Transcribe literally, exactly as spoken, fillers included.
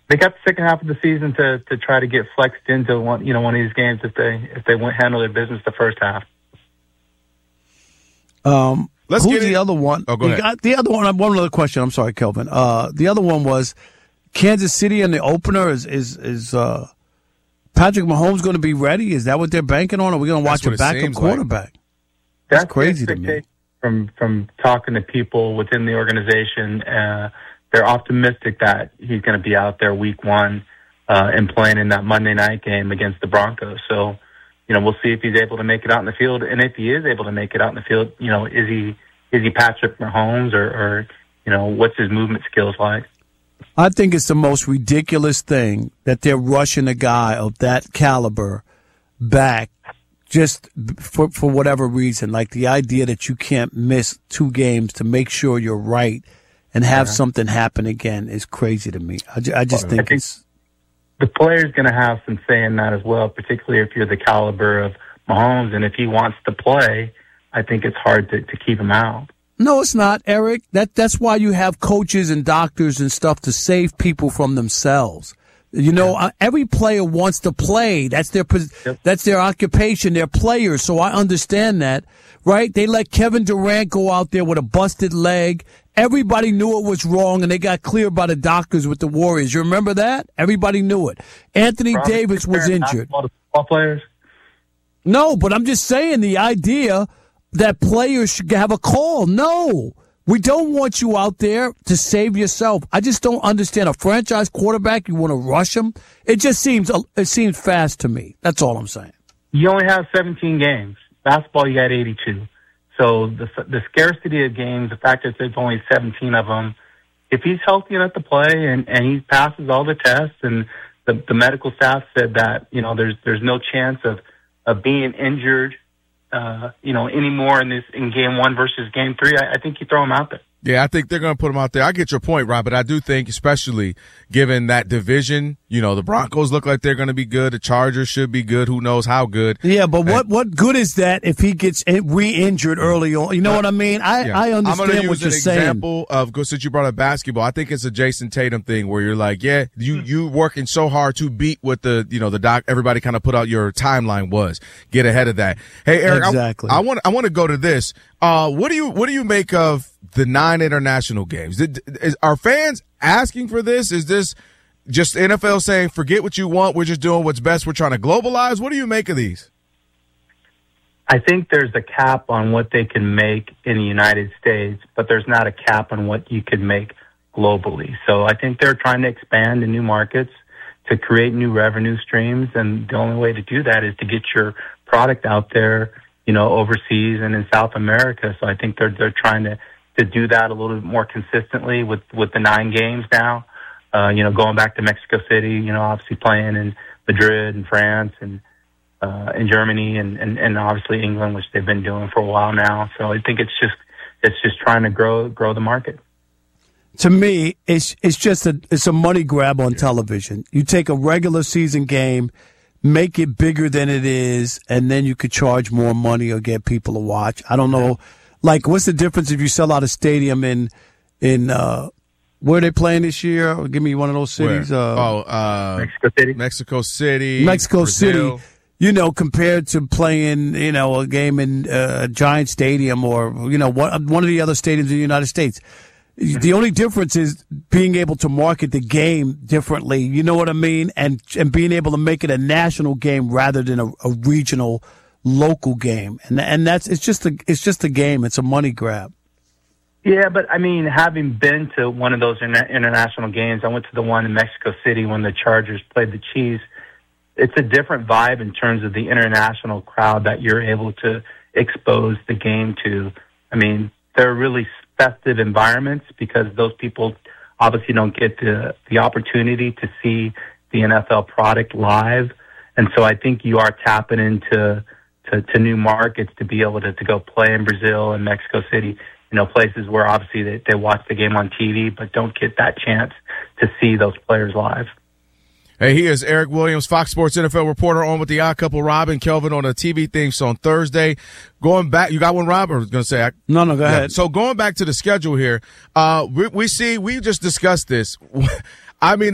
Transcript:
they got the second half of the season to to try to get flexed into one, you know, one of these games if they if they won't handle their business the first half. Um, Let's who's get the it. other one? Oh, go ahead. Got, the other one. One other question. I'm sorry, Kelvin. Uh, the other one was Kansas City in the opener. Is is is uh, Patrick Mahomes going to be ready? Is that what they're banking on? Or are we going to watch a backup quarterback? Like. That's, That's crazy to me. From from talking to people within the organization, uh, they're optimistic that he's going to be out there week one uh, and playing in that Monday night game against the Broncos. So, you know, we'll see if he's able to make it out in the field, and if he is able to make it out in the field, you know, is he is he Patrick Mahomes, or, or you know, what's his movement skills like? I think it's the most ridiculous thing that they're rushing a guy of that caliber back just for for whatever reason. Like the idea that you can't miss two games to make sure you're right and have yeah. something happen again is crazy to me. I, ju- I just think, I think it's... The player's going to have some say in that as well, particularly if you're the caliber of Mahomes, and if he wants to play, I think it's hard to, to keep him out. No, it's not, Eric. That That's why you have coaches and doctors and stuff to save people from themselves. You know, uh, every player wants to play. That's their yep. that's their occupation. They're players, so I understand that, right? They let Kevin Durant go out there with a busted leg. Everybody knew it was wrong, and they got cleared by the doctors with the Warriors. You remember that? Everybody knew it. Anthony Probably Davis was injured. Football players? No, but I'm just saying the idea that players should have a call. No. We don't want you out there to save yourself. I just don't understand a franchise quarterback. You want to rush him? It just seems it seems fast to me. That's all I'm saying. You only have seventeen games. Basketball, you got eighty-two. So the the scarcity of games, the fact that there's only seventeen of them, if he's healthy enough to play and, and he passes all the tests, and the, the medical staff said that, you know, there's there's no chance of, of being injured Uh, you know, anymore in this in game one versus game three, I, I think you throw him out there. Yeah, I think they're going to put him out there. I get your point, Rob, but I do think, especially given that division, you know, the Broncos look like they're going to be good. The Chargers should be good. Who knows how good? Yeah, but and, what what good is that if he gets re-injured early on? You know uh, what I mean? I, yeah. I understand I'm what you're use saying. an example of, since you brought up basketball, I think it's a Jason Tatum thing where you're like, yeah, you you working so hard to beat what the, you know, the doc, everybody kind of put out your timeline was. Get ahead of that. Hey, Eric, exactly. I, I want I want to go to this. Uh, what do you what do you make of the nine international games? Did, is, are fans asking for this? Is this just N F L saying, forget what you want, we're just doing what's best, we're trying to globalize? What do you make of these? I think there's a cap on what they can make in the United States, but there's not a cap on what you can make globally. So I think they're trying to expand in new markets to create new revenue streams, and the only way to do that is to get your product out there, you know, overseas and in South America. So I think they're they're trying to, to do that a little bit more consistently with, with the nine games now. Uh, you know, going back to Mexico City, you know, obviously playing in Madrid and France and uh, in Germany and, and, and obviously England, which they've been doing for a while now. So I think it's just it's just trying to grow grow the market. To me, it's it's just a it's a money grab on television. You take a regular season game, make it bigger than it is, and then you could charge more money or get people to watch. I don't know. Like, what's the difference if you sell out a stadium in in uh, where are they playing this year? Give me one of those cities. Uh, oh, uh, Mexico City. Mexico City. Mexico Brazil. City. You know, compared to playing, you know, a game in uh, Giant Stadium or, you know, one, one of the other stadiums in the United States. The only difference is being able to market the game differently. You know what I mean? And and being able to make it a national game rather than a, a regional, local game. And and that's it's just a it's just a game. It's a money grab. Yeah, but I mean, having been to one of those interna- international games, I went to the one in Mexico City when the Chargers played the Chiefs. It's a different vibe in terms of the international crowd that you're able to expose the game to. I mean, they're really festive environments because those people obviously don't get the the opportunity to see the N F L product live. And so I think you are tapping into to, to new markets to be able to, to go play in Brazil and Mexico City, you know, places where obviously they, they watch the game on T V but don't get that chance to see those players live. Hey, he is Eric Williams, Fox Sports N F L reporter, on with the Odd Couple, Rob and Kelvin, on a T V thing. So on Thursday, going back, you got one, Rob? Or was going to say? I, no, no, go yeah. ahead. So going back to the schedule here, uh, we, we see, we just discussed this. I mean,